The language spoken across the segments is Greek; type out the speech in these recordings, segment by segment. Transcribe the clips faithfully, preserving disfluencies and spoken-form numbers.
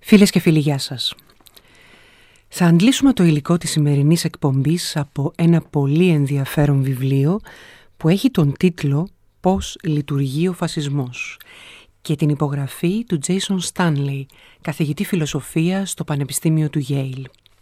Φίλες και φίλοι, γεια σας. Θα αντλήσουμε το υλικό της σημερινής εκπομπής από ένα πολύ ενδιαφέρον βιβλίο που έχει τον τίτλο «Πώς λειτουργεί ο φασισμός» και την υπογραφή του Jason Stanley, καθηγητή φιλοσοφίας στο Πανεπιστήμιο του Yale.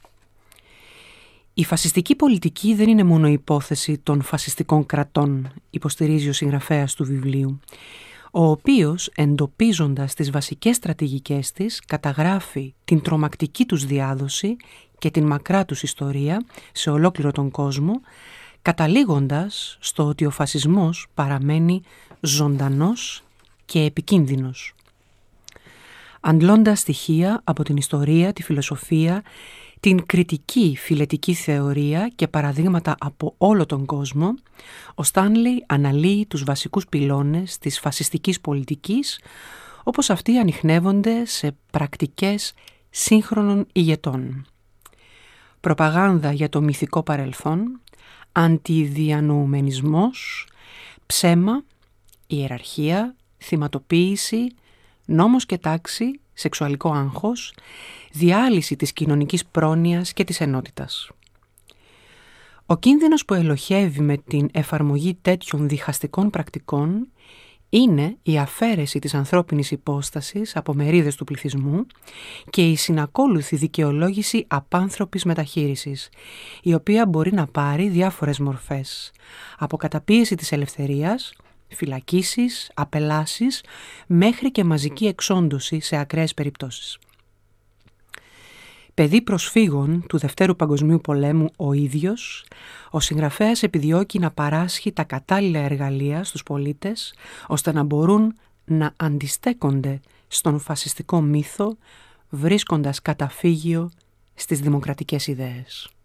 Η φασιστική πολιτική δεν είναι μόνο υπόθεση των φασιστικών κρατών, υποστηρίζει ο συγγραφέας του βιβλίου, ο οποίος, εντοπίζοντας τις βασικές στρατηγικές της, καταγράφει την τρομακτική τους διάδοση και την μακρά τους ιστορία σε ολόκληρο τον κόσμο, καταλήγοντας στο ότι ο φασισμός παραμένει ζωντανός και επικίνδυνος. Αντλώντας στοιχεία από την ιστορία, τη φιλοσοφία, την κριτική φιλετική θεωρία και παραδείγματα από όλο τον κόσμο, ο Στάνλεϊ αναλύει τους βασικούς πυλώνες της φασιστικής πολιτικής, όπως αυτοί ανιχνεύονται σε πρακτικές σύγχρονων ηγετών. Προπαγάνδα για το μυθικό παρελθόν, αντιδιανοουμενισμός, ψέμα, ιεραρχία, θυματοποίηση, νόμος και τάξη, σεξουαλικό άγχος, διάλυση της κοινωνικής πρόνοιας και της ενότητας. Ο κίνδυνος που ελοχεύει με την εφαρμογή τέτοιων διχαστικών πρακτικών είναι η αφαίρεση της ανθρώπινης υπόστασης από μερίδες του πληθυσμού και η συνακόλουθη δικαιολόγηση απάνθρωπης μεταχείρισης, η οποία μπορεί να πάρει διάφορες μορφές, από καταπίεση της ελευθερίας, φυλακίσεις, απελάσεις, μέχρι και μαζική εξόντωση σε ακραίες περιπτώσεις. Παιδί προσφύγων του Δευτέρου Παγκοσμίου Πολέμου ο ίδιος, ο συγγραφέας επιδιώκει να παράσχει τα κατάλληλα εργαλεία στους πολίτες, ώστε να μπορούν να αντιστέκονται στον φασιστικό μύθο, βρίσκοντας καταφύγιο στις δημοκρατικές ιδέες.